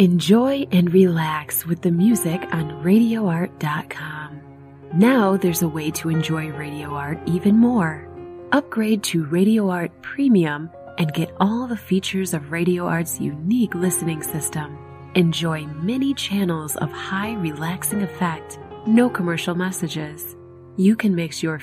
Enjoy and relax with the music on RadioArt.com. Now there's a way to enjoy Radio Art even more. Upgrade to Radio Art Premium and get all the features of Radio Art's unique listening system. Enjoy many channels of high relaxing effect, no commercial messages. You can mix your